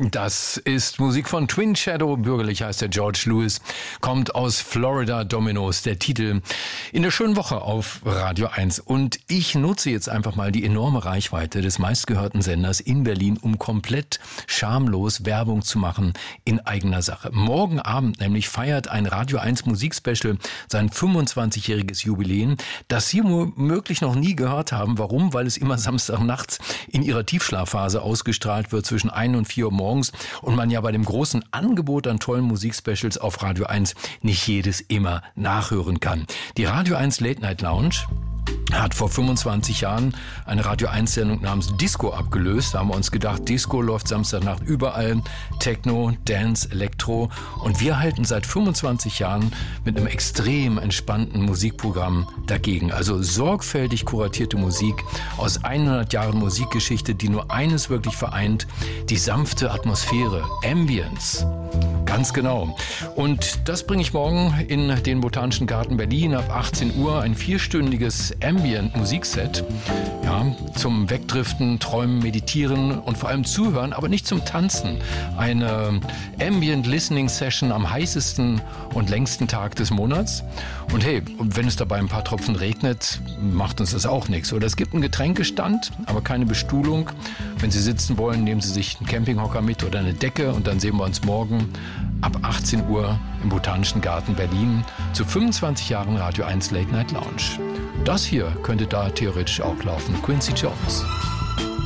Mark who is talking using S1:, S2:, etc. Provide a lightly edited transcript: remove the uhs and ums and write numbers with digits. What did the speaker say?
S1: Das ist Musik von Twin Shadow, bürgerlich heißt er George Lewis, kommt aus Florida Dominoes, der Titel in der schönen Woche auf Radio 1. Und ich nutze jetzt einfach mal die enorme Reichweite des meistgehörten Senders in Berlin, um komplett schamlos Werbung zu machen in eigener Sache. Morgen Abend nämlich feiert ein Radio 1 Musikspecial sein 25-jähriges Jubiläum, das Sie womöglich noch nie gehört haben. Warum? Weil es immer Samstagnachts in ihrer Tiefschlafphase ausgestrahlt wird zwischen 1 und 4 Uhr morgens und man ja bei dem großen Angebot an tollen Musikspecials auf Radio 1 nicht jedes immer nachhören kann. Die Radio 1 Late Night Lounge hat vor 25 Jahren eine Radio 1-Sendung namens Disco abgelöst. Da haben wir uns gedacht, Disco läuft Samstagnacht überall, Techno, Dance, Elektro. Und wir halten seit 25 Jahren mit einem extrem entspannten Musikprogramm dagegen. Also sorgfältig kuratierte Musik aus 100 Jahren Musikgeschichte, die nur eines wirklich vereint, die sanfte Atmosphäre, Ambience. Ganz genau. Und das bringe ich morgen in den Botanischen Garten Berlin ab 18 Uhr. Ein 4-stündiges Ambient-Musikset. Ja, zum Wegdriften, Träumen, Meditieren und vor allem Zuhören, aber nicht zum Tanzen. Eine Ambient-Listening-Session am heißesten und längsten Tag des Monats. Und hey, wenn es dabei ein paar Tropfen regnet, macht uns das auch nichts. Oder es gibt einen Getränkestand, aber keine Bestuhlung. Wenn Sie sitzen wollen, nehmen Sie sich einen Campinghocker mit oder eine Decke und dann sehen wir uns morgen ab 18 Uhr im Botanischen Garten Berlin zu 25 Jahren Radio 1 Late Night Lounge. Das hier könnte da theoretisch auch laufen. Quincy Jones.